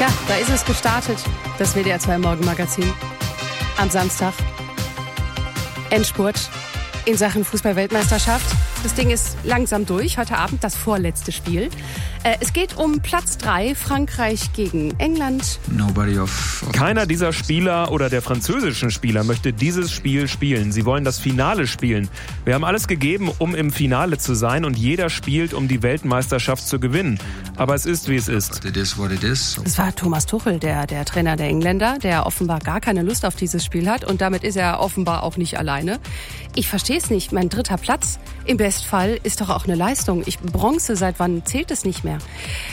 Tja, da ist es gestartet, das WDR 2 Morgenmagazin. Am Samstag. Endspurt in Sachen Fußball-Weltmeisterschaft. Das Ding ist langsam durch. Heute Abend das vorletzte Spiel. Es geht um Platz 3, Frankreich gegen England. Keiner dieser Spieler oder der französischen Spieler möchte dieses Spiel spielen. Sie wollen das Finale spielen. Wir haben alles gegeben, um im Finale zu sein, und jeder spielt, um die Weltmeisterschaft zu gewinnen. Aber es ist, wie es ist. Es war Thomas Tuchel, der Trainer der Engländer, der offenbar gar keine Lust auf dieses Spiel hat. Und damit ist er offenbar auch nicht alleine. Ich verstehe es nicht. Mein 3. Platz im Bestfall ist doch auch eine Leistung. Bronze, seit wann zählt es nicht mehr?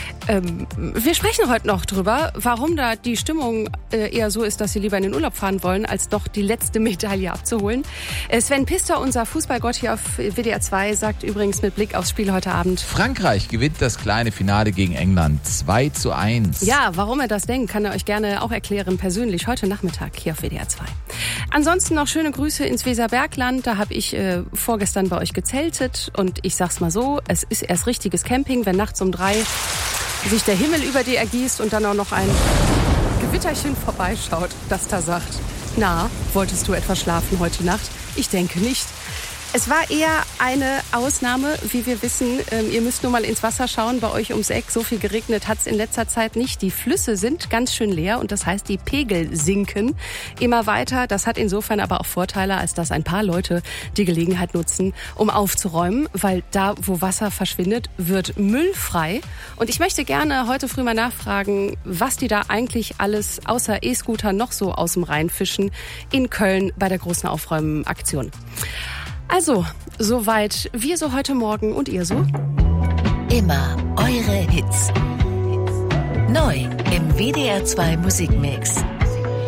Wir sprechen heute noch drüber, warum da die Stimmung eher so ist, dass sie lieber in den Urlaub fahren wollen, als doch die letzte Medaille abzuholen. Sven Pister, unser Fußballgott hier auf WDR 2, sagt übrigens mit Blick aufs Spiel heute Abend: Frankreich gewinnt das kleine Finale gegen England 2:1. Ja, warum er das denkt, kann er euch gerne auch erklären, persönlich, heute Nachmittag hier auf WDR 2. Ansonsten noch schöne Grüße ins Weserbergland. Da habe ich vorgestern bei euch gezeltet, und ich sag's mal so, es ist erst richtiges Camping, wenn nachts um 3 sich der Himmel über dir ergießt und dann auch noch ein Gewitterchen vorbeischaut, das da sagt: Na, wolltest du etwas schlafen heute Nacht? Ich denke nicht. Es war eher eine Ausnahme, wie wir wissen. Ihr müsst nur mal ins Wasser schauen, bei euch ums Eck. So viel geregnet hat es in letzter Zeit nicht. Die Flüsse sind ganz schön leer, und das heißt, die Pegel sinken immer weiter. Das hat insofern aber auch Vorteile, als dass ein paar Leute die Gelegenheit nutzen, um aufzuräumen. Weil da, wo Wasser verschwindet, wird Müll frei. Und ich möchte gerne heute früh mal nachfragen, was die da eigentlich alles außer E-Scooter noch so aus dem Rhein fischen in Köln bei der großen Aufräumen-Aktion. Also, soweit wir so heute Morgen, und ihr so? Immer eure Hits. Neu im WDR 2 Musikmix.